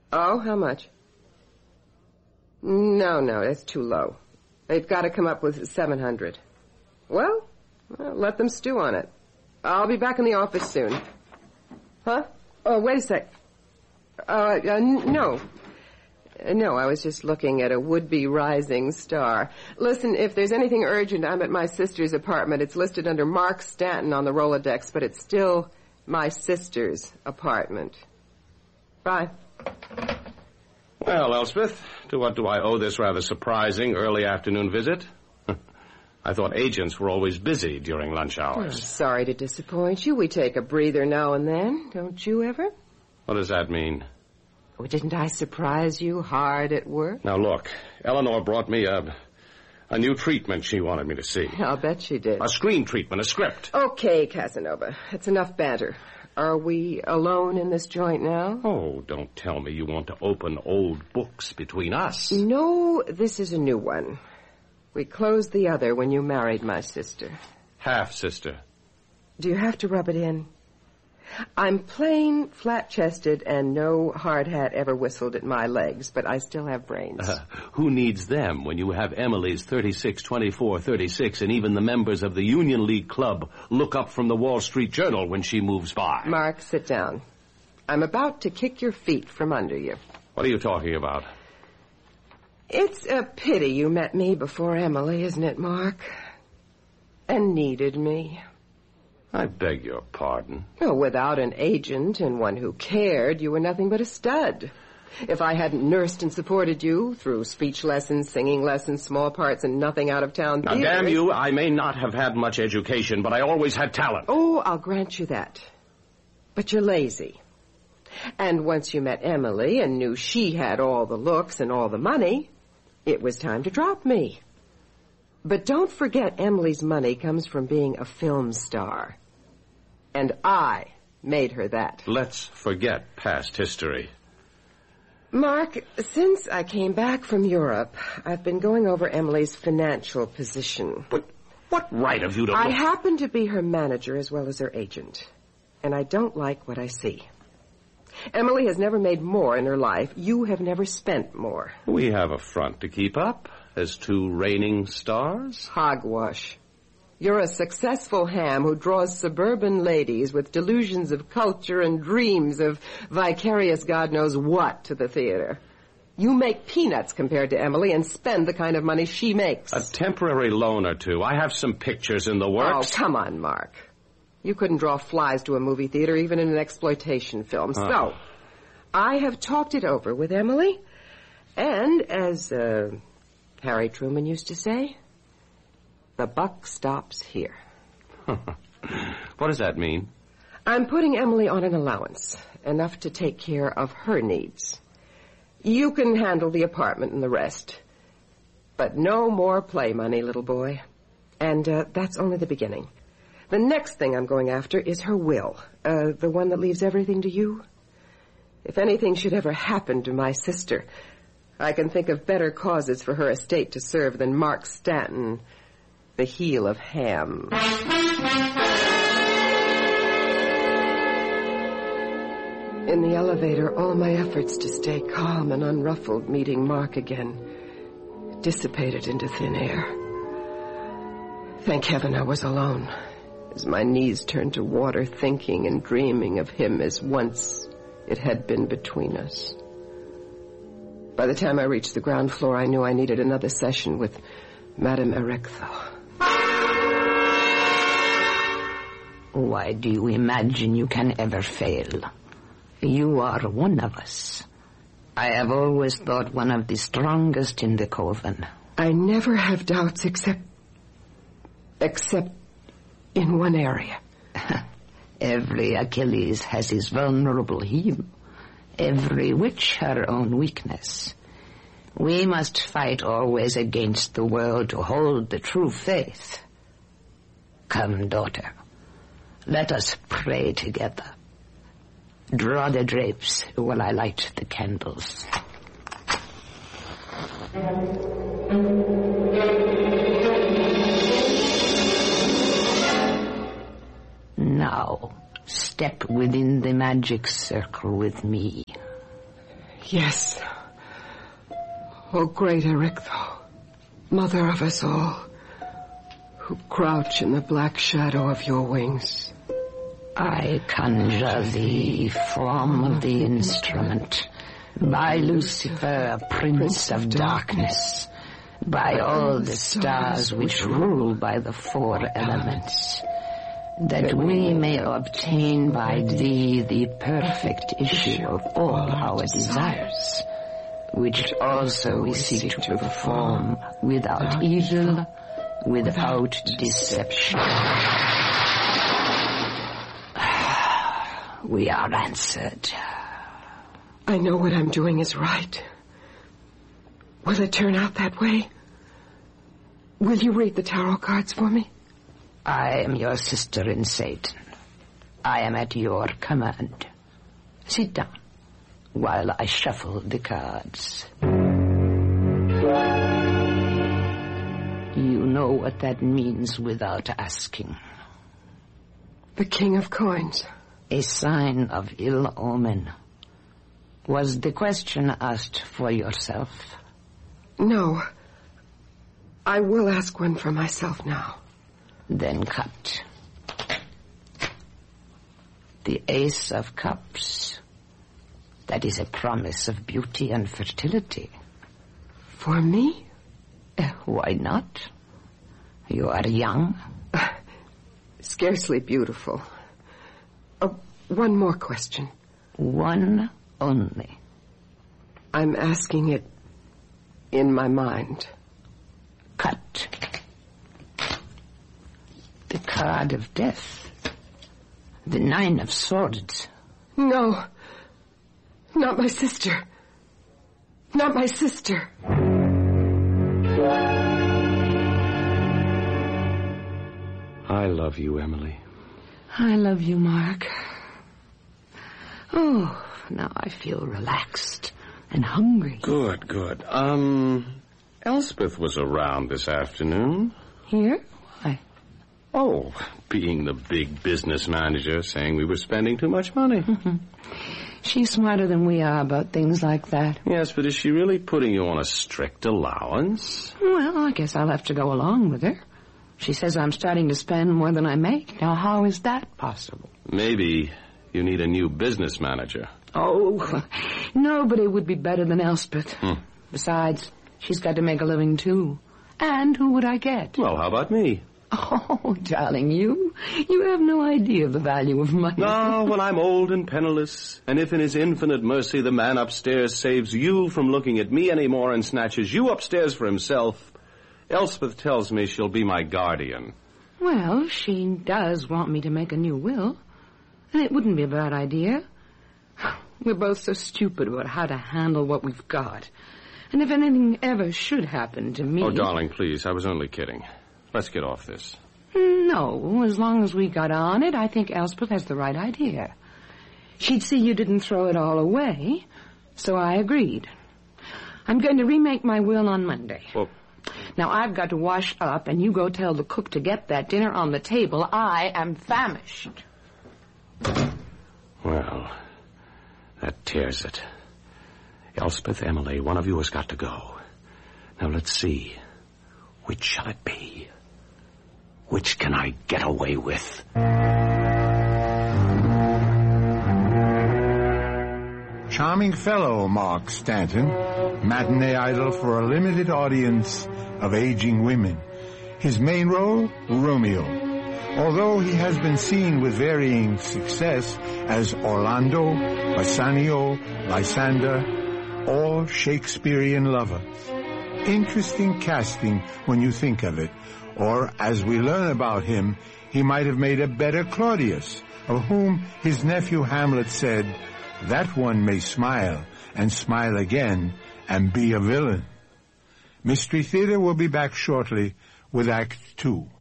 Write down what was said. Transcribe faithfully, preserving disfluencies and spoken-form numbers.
Oh, how much? No, no, that's too low. They've got to come up with seven hundred. Well, well, let them stew on it. I'll be back in the office soon. Huh? Oh, wait a sec. Uh, uh no. No, I was just looking at a would-be rising star. Listen, if there's anything urgent, I'm at my sister's apartment. It's listed under Mark Stanton on the Rolodex, but it's still my sister's apartment. Bye. Well, Elspeth, to what do I owe this rather surprising early afternoon visit? I thought agents were always busy during lunch hours. Oh, sorry to disappoint you. We take a breather now and then. Don't you ever? What does that mean? Oh, didn't I surprise you hard at work? Now, look, Eleanor brought me a, a new treatment she wanted me to see. I'll bet she did. A screen treatment, a script. Okay, Casanova. It's enough banter. Are we alone in this joint now? Oh, don't tell me you want to open old books between us. No, this is a new one. We closed the other when you married my sister. Half-sister. Do you have to rub it in? I'm plain, flat-chested, and no hard hat ever whistled at my legs, but I still have brains. Uh, who needs them when you have Emily's thirty-six twenty-four thirty-six and even the members of the Union League Club look up from the Wall Street Journal when she moves by? Mark, sit down. I'm about to kick your feet from under you. What are you talking about? It's a pity you met me before Emily, isn't it, Mark? And needed me. I beg your pardon. Oh, without an agent and one who cared, you were nothing but a stud. If I hadn't nursed and supported you through speech lessons, singing lessons, small parts, and nothing out of town Now, theater... damn you, I may not have had much education, but I always had talent. Oh, I'll grant you that. But you're lazy. And once you met Emily and knew she had all the looks and all the money, it was time to drop me. But don't forget Emily's money comes from being a film star. And I made her that. Let's forget past history. Mark, since I came back from Europe, I've been going over Emily's financial position. But what right have you to... I look... happen to be her manager as well as her agent. And I don't like what I see. Emily has never made more in her life. You have never spent more. We have a front to keep up as two reigning stars. Hogwash. You're a successful ham who draws suburban ladies with delusions of culture and dreams of vicarious God knows what to the theater. You make peanuts compared to Emily and spend the kind of money she makes. A temporary loan or two. I have some pictures in the works. Oh, come on, Mark. You couldn't draw flies to a movie theater even in an exploitation film. Oh. So, I have talked it over with Emily, and as uh, Harry Truman used to say, the buck stops here. What does that mean? I'm putting Emily on an allowance, enough to take care of her needs. You can handle the apartment and the rest. But no more play money, little boy. And uh, that's only the beginning. The next thing I'm going after is her will, uh, the one that leaves everything to you. If anything should ever happen to my sister, I can think of better causes for her estate to serve than Mark Stanton, the heel of ham. In the elevator, all my efforts to stay calm and unruffled meeting Mark again dissipated into thin air. Thank heaven I was alone, as my knees turned to water, thinking and dreaming of him as once it had been between us. By the time I reached the ground floor, I knew I needed another session with Madame Erectho. Why do you imagine you can ever fail? You are one of us. I have always thought one of the strongest in the coven. I never have doubts except... except in one area. Every Achilles has his vulnerable heel. Every witch her own weakness. We must fight always against the world to hold the true faith. Come, daughter. Let us pray together. Draw the drapes while I light the candles. Now, step within the magic circle with me. Yes. Oh, great Erichtho, mother of us all, who crouch in the black shadow of your wings. I conjure thee, form of the instrument, by Lucifer, prince of darkness, by all the stars which rule by the four elements, that we may obtain by thee the perfect issue of all our desires, which also we seek to perform without evil, without deception. We are answered. I know what I'm doing is right. Will it turn out that way? Will you read the tarot cards for me? I am your sister in Satan. I am at your command. Sit down while I shuffle the cards. You know what that means without asking. The King of Coins. A sign of ill omen. Was the question asked for yourself? No. I will ask one for myself now. Then cut. The Ace of Cups. That is a promise of beauty and fertility. For me? Uh, why not? You are young. Uh, scarcely beautiful. Uh, one more question. One only. I'm asking it in my mind. Cut. The card of death. The Nine of Swords. No. Not my sister. Not my sister. I love you, Emily. I love you, Mark. Oh, now I feel relaxed and hungry. Good, good. Um, Elspeth was around this afternoon. Here? Why? Oh, being the big business manager, saying we were spending too much money. Mm-hmm. She's smarter than we are about things like that. Yes, but is she really putting you on a strict allowance? Well, I guess I'll have to go along with her. She says I'm starting to spend more than I make. Now, how is that possible? Maybe you need a new business manager. Oh, nobody would be better than Elspeth. Hmm. Besides, she's got to make a living, too. And who would I get? Well, how about me? Oh, darling, you, you have no idea of the value of money. Now, when I'm old and penniless, and if in his infinite mercy the man upstairs saves you from looking at me anymore and snatches you upstairs for himself, Elspeth tells me she'll be my guardian. Well, she does want me to make a new will, and it wouldn't be a bad idea. We're both so stupid about how to handle what we've got. And if anything ever should happen to me... Oh, darling, please, I was only kidding. Let's get off this. No, as long as we got on it, I think Elspeth has the right idea. She'd see you didn't throw it all away, so I agreed. I'm going to remake my will on Monday. Well... Now, I've got to wash up, and you go tell the cook to get that dinner on the table. I am famished. Well, that tears it. Elspeth, Emily, one of you has got to go. Now, let's see. Which shall it be? Which can I get away with? Charming fellow, Mark Stanton. Matinee idol for a limited audience of aging women. His main role, Romeo. Although he has been seen with varying success as Orlando, Bassanio, Lysander, all Shakespearean lovers. Interesting casting when you think of it. Or, as we learn about him, he might have made a better Claudius, of whom his nephew Hamlet said, "That one may smile, and smile again, and be a villain." Mystery Theater will be back shortly with Act Two.